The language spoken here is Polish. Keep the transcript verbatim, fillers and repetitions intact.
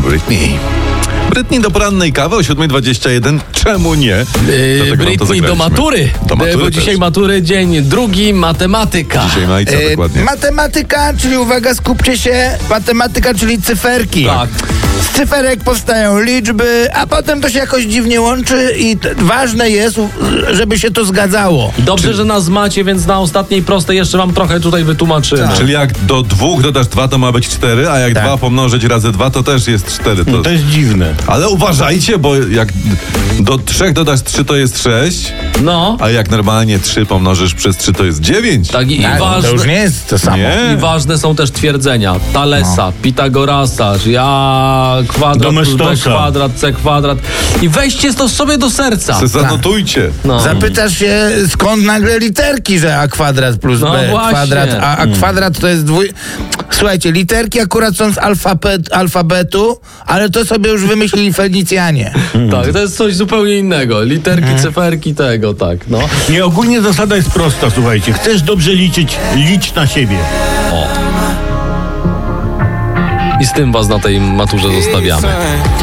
Britney. Britney do porannej kawy o siódma dwadzieścia jeden. Czemu nie? Yy, Britney do matury. Do matury Bo też. dzisiaj matury, dzień drugi, matematyka. Dzisiaj ma i co E, dokładnie? matematyka, czyli uwaga, skupcie się, matematyka, czyli cyferki. Tak. Z cyferek powstają liczby, a potem to się jakoś dziwnie łączy i t- ważne jest, u- żeby się to zgadzało. Dobrze, że nas macie, więc na ostatniej prostej jeszcze wam trochę tutaj wytłumaczymy. Tak. Czyli jak do dwóch dodasz dwa, to ma być cztery, a jak Tak. dwa pomnożyć razy dwa, to też jest cztery. To... To jest dziwne. Ale uważajcie, bo jak do trzech dodasz trzy, to jest sześć, No, a jak normalnie trzy pomnożysz przez trzy, to jest dziewięć. tak i, i, Tak, ważne, to już nie jest to samo. Nie. i ważne są też twierdzenia Thalesa, No. Pitagorasa, że ja kwadrat plus b Domestosa. kwadrat, c kwadrat i weźcie to sobie do serca. Se zanotujcie. No. Zapytasz się, skąd nagle literki, że a kwadrat plus No b właśnie. kwadrat, a, a kwadrat to jest dwój... Słuchajcie, literki akurat są z alfabet, alfabetu, ale to sobie już wymyślili Fenicjanie. Tak, to jest coś zupełnie innego. Literki, cyferki tego, tak, no. Nie, ogólnie zasada jest prosta, słuchajcie. Chcesz dobrze liczyć, licz na siebie. I z tym was na tej maturze zostawiamy.